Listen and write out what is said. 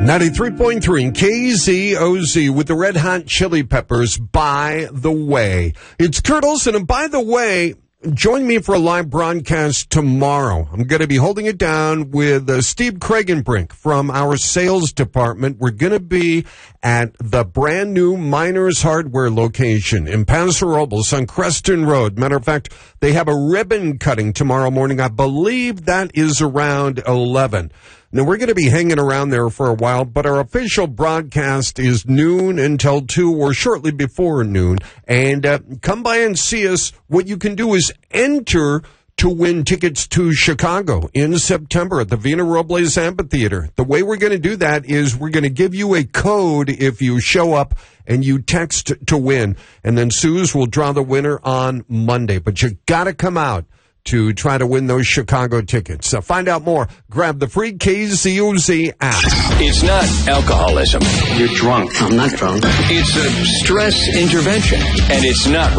93.3 KZOZ with the Red Hot Chili Peppers, By the Way. It's Kurt Olson, and by the way, join me for a live broadcast tomorrow. I'm going to be holding it down with Steve Kragenbrink from our sales department. We're going to be at the brand new Miners Hardware location in Paso Robles on Creston Road. Matter of fact, they have a ribbon cutting tomorrow morning. I believe that is around 11. Now, we're going to be hanging around there for a while, but our official broadcast is noon until 2 or shortly before noon. And come by and see us. What you can do is enter to win tickets to Chicago in September at the Vina Robles Amphitheater. The way we're going to do that is we're going to give you a code if you show up and you text to win. And then Suze will draw the winner on Monday. But you got to come out to try to win those Chicago tickets. So find out more. Grab the free KZOZ app. It's not alcoholism. You're drunk. I'm not drunk. It's a stress intervention. And it's not